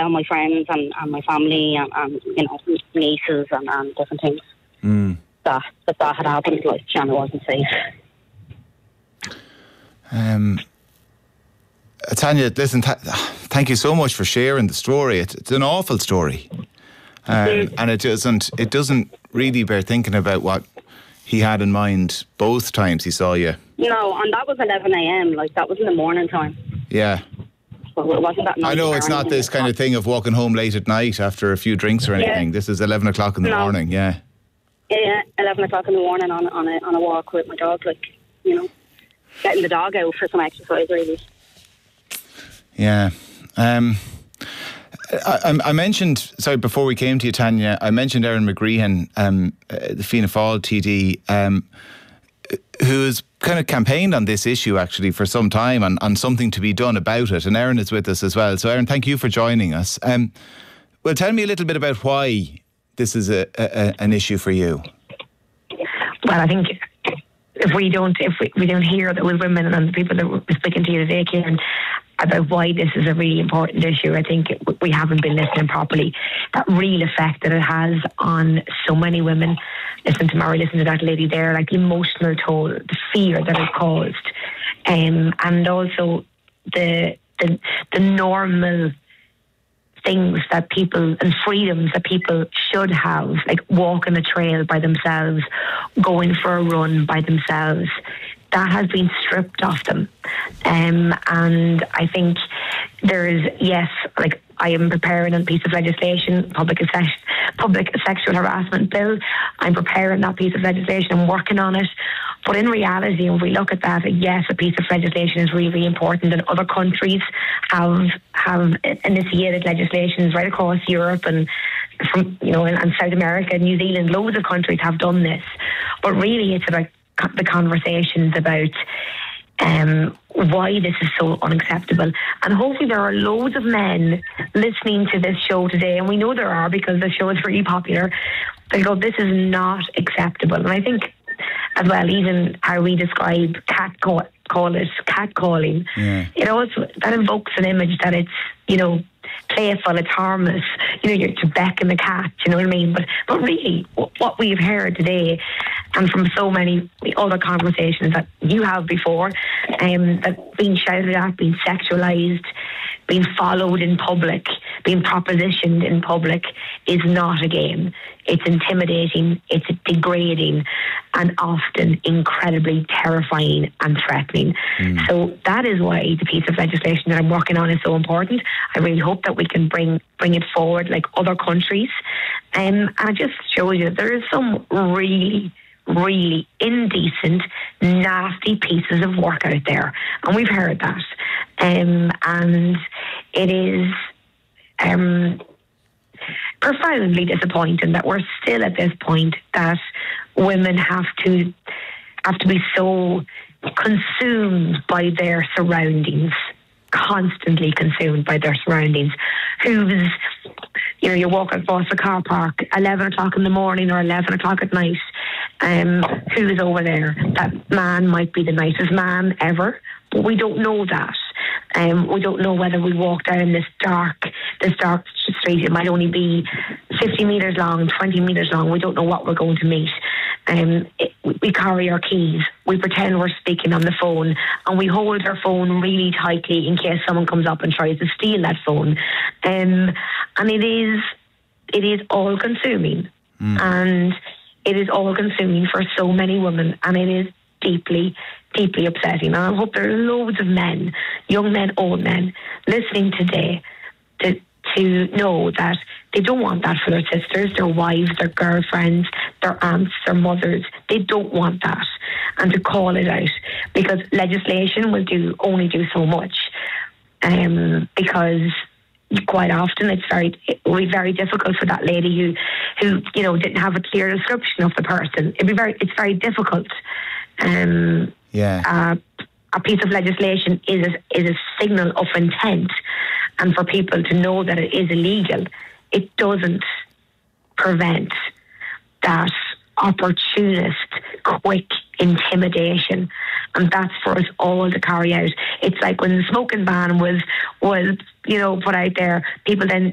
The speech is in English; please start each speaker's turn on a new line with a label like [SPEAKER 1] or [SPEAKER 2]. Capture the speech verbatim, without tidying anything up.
[SPEAKER 1] tell my friends and, and my family and, and you know nieces and, and different things
[SPEAKER 2] mm.
[SPEAKER 1] that, that that had happened. Like, and it wasn't safe.
[SPEAKER 2] Um, Tanya, listen, th- thank you so much for sharing the story. It, it's an awful story, um, mm. and it doesn't it doesn't really bear thinking about what he had in mind both times he saw you.
[SPEAKER 1] No, and that was eleven a.m. Like, that was in the morning time.
[SPEAKER 2] Yeah.
[SPEAKER 1] So it wasn't that night.
[SPEAKER 2] I know it's not this kind of thing of walking home late at night after a few drinks or anything. Yeah. This is eleven o'clock in the no. morning. Yeah.
[SPEAKER 1] Yeah, eleven o'clock in the morning on on a on a walk with my dog. Like, you know, getting the dog out for some exercise, really.
[SPEAKER 2] Yeah. Um, I, I mentioned, sorry, before we came to you, Tanya, I mentioned Erin McGreehan, um, uh, the Fianna Fáil T D, um, who has kind of campaigned on this issue actually for some time and on something to be done about it. And Erin is with us as well. So Erin, thank you for joining us. Um, well, tell me a little bit about why this is a, a, an issue for you.
[SPEAKER 3] Well, I think if we don't, if we, we don't hear that with women and the people that we're speaking to you today, Kieran, about why this is a really important issue, I think we haven't been listening properly. That real effect that it has on so many women. Listen to Mary, listen to that lady there, like the emotional toll, the fear that it caused, um, and also the, the the normal things that people and freedoms that people should have, like walking a trail by themselves, going for a run by themselves. That has been stripped off them. Um, and I think there's, yes, like I am preparing a piece of legislation, public, public sexual harassment bill. I'm preparing that piece of legislation and working on it. But in reality, when we look at that, yes, a piece of legislation is really important, and other countries have have initiated legislations right across Europe and from, you know, and, and South America, New Zealand. Loads of countries have done this. But really, it's about the conversations about um, why this is so unacceptable. And hopefully there are loads of men listening to this show today, and we know there are because the show is really popular. They go, this is not acceptable. And I think as well, even how we describe cat call, call it catcalling, yeah. It also, that invokes an image that it's, you know, playful, it's harmless, you know, you're to beckon the cat, you know what I mean? But but really, what we've heard today, and from so many other conversations that you have before, um, that being shouted at, being sexualised, being followed in public, being propositioned in public is not a game. It's intimidating, it's degrading, and often incredibly terrifying and threatening. Mm. So that is why the piece of legislation that I'm working on is so important. I really hope that we can bring bring it forward like other countries. Um, and it just shows you that there is some really, really indecent, nasty pieces of work out there. And we've heard that. Um, and it is um, profoundly disappointing that we're still at this point that women have to have to be so consumed by their surroundings, constantly consumed by their surroundings. Who's, you know, you're walking across the car park eleven o'clock in the morning or eleven o'clock at night. Um, who's over there? That man might be the nicest man ever, but we don't know that. Um, we don't know whether we walk down this dark, this dark street. It might only be fifty metres long, twenty metres long. We don't know what we're going to meet. Um, it, we carry our keys. We pretend we're speaking on the phone, and we hold our phone really tightly in case someone comes up and tries to steal that phone. Um, and it is, it is all consuming, mm. and it is all consuming for so many women, and it is deeply, deeply upsetting. And I hope there are loads of men, young men, old men, listening today to to know that they don't want that for their sisters, their wives, their girlfriends, their aunts, their mothers. They don't want that, and to call it out, because legislation will do only do so much. Um, because quite often it's very it will be very difficult for that lady who who you know didn't have a clear description of the person. It'd be very it's very difficult. Um,
[SPEAKER 2] yeah.
[SPEAKER 3] Uh, a piece of legislation is a, is a signal of intent, and for people to know that it is illegal, it doesn't prevent that opportunist, quick intimidation, and that's for us all to carry out. It's like when the smoking ban was was you know put out there, people then